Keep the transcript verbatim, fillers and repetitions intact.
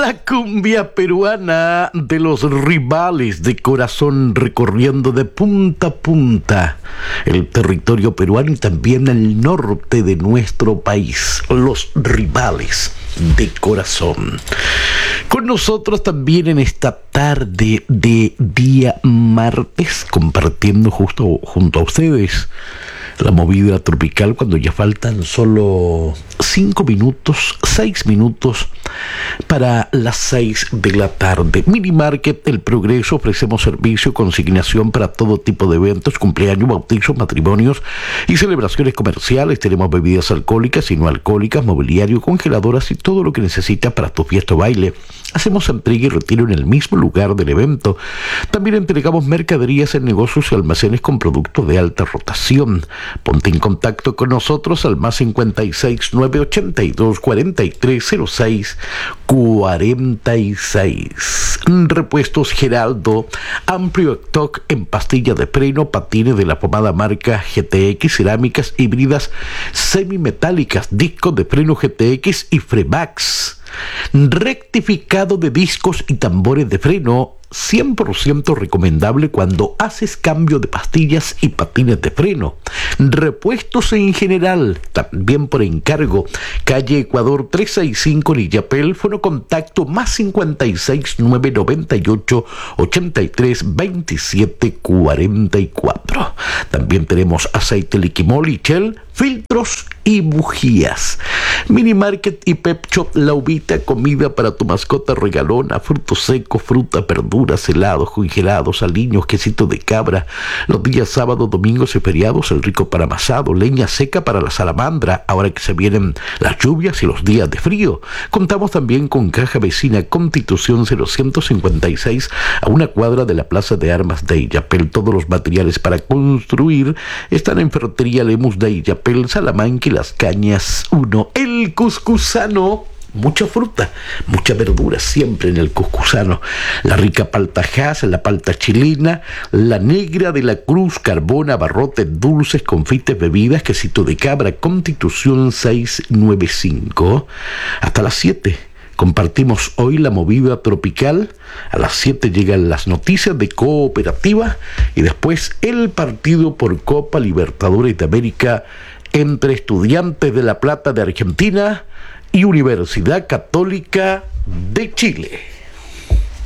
La cumbia peruana de los rivales de corazón, recorriendo de punta a punta el territorio peruano y también el norte de nuestro país. Los rivales de corazón. Con nosotros también en esta tarde de día martes, compartiendo justo junto a ustedes la movida tropical, cuando ya faltan solo cinco minutos, seis minutos para las seis de la tarde. Mini Market El Progreso, ofrecemos servicio, consignación para todo tipo de eventos, cumpleaños, bautizos, matrimonios y celebraciones comerciales. Tenemos bebidas alcohólicas y no alcohólicas, mobiliario, congeladoras y todo lo que necesitas para tu fiesta o baile. Hacemos entrega y retiro en el mismo lugar del evento. También entregamos mercaderías en negocios y almacenes con productos de alta rotación. Ponte en contacto con nosotros al más cincuenta y seis, nueve ochenta y dos, cuarenta y tres cero seis, cuarenta y seis. Repuestos Geraldo, amplio stock en pastilla de freno, patines de la pomada marca G T X, cerámicas híbridas semimetálicas, discos de freno G T X y Frebax. Rectificado de discos y tambores de freno, cien por ciento recomendable cuando haces cambio de pastillas y patines de freno. Repuestos en general, también por encargo. Calle Ecuador trescientos sesenta y cinco en Illapel, fono contacto más cincuenta y seis, nueve noventa y ocho, ochenta y tres, veintisiete, cuarenta y cuatro. También tenemos aceite Liquimol y Shell, filtros y bujías. Mini Market y Pep Shop La Uvita, comida para tu mascota regalona, frutos secos, fruta, verduras, helados, congelados, aliños, quesito de cabra. Los días sábados, domingos y feriados, el rico para amasado, leña seca para la salamandra, ahora que se vienen las lluvias y los días de frío. Contamos también con caja vecina Constitución cero cincuenta y seis, a una cuadra de la Plaza de Armas de Illapel. Todos los materiales para construir están en Ferretería Lemus de Illapel, Salamanca y Las Cañas uno. El Cuscuzano, mucha fruta, mucha verdura siempre en el Cuscuzano. La rica palta Hass, la palta chilena, la negra de la Cruz, carbón, abarrotes, dulces, confites, bebidas, quesito de cabra, Constitución seiscientos noventa y cinco. Hasta las siete. Compartimos hoy la movida tropical. A las siete llegan las noticias de Cooperativa y después el partido por Copa Libertadores de América entre Estudiantes de La Plata de Argentina y Universidad Católica de Chile.